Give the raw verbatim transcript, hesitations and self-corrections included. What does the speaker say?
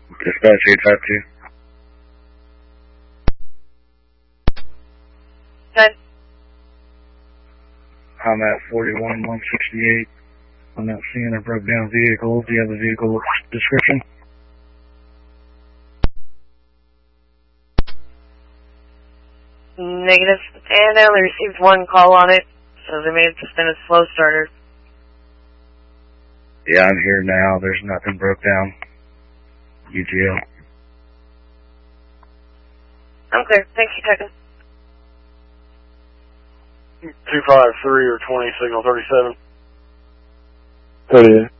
Dispatch eight five two. Okay. I'm at forty-one one sixty-eight. I'm not seeing a broke down vehicle. Do you have the vehicle description? Negative. And I only received one call on it, so they may have just been a slow starter. Yeah, I'm here now. There's nothing broke down. U T L. I'm clear. Thanks for checking. two five three or twenty, signal thirty-seven. thirty-eight.